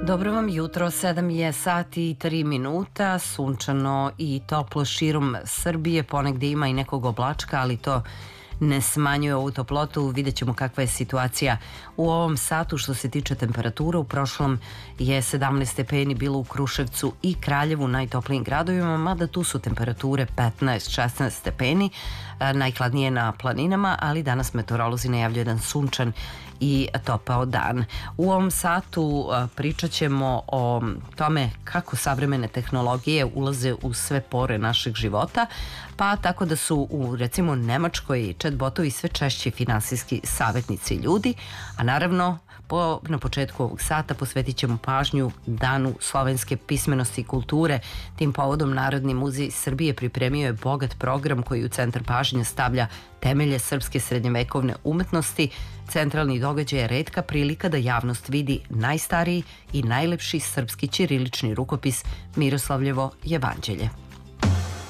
Dobro vam jutro, 7 je sati i 3 minuta, sunčano i toplo širom Srbije, ponegde ima i nekog oblačka, ali to ne smanjuje ovu toplotu. Vidjet ćemo kakva je situacija u ovom satu što se tiče temperatura. U prošlom je 17 stepeni bilo u Kruševcu i Kraljevu, najtoplijim gradovima, mada tu su temperature 15-16 stepeni, najhladnije na planinama, ali danas meteorolozi najavljuju jedan sunčan i topao dan. U ovom satu pričat ćemo o tome kako savremene tehnologije ulaze u sve pore našeg života, pa tako da su u recimo Nemačkoj chatbotovi sve češći finansijski savjetnici ljudi, a naravno na početku ovog sata posvetit ćemo pažnju Danu slovenske pismenosti i kulture. Tim povodom Narodni muzej Srbije pripremio je bogat program koji u centar pažnje stavlja temelje srpske srednjevekovne umetnosti. Centralni događaj je retka prilika da javnost vidi najstariji i najlepši srpski ćirilični rukopis Miroslavljevo jevanđelje.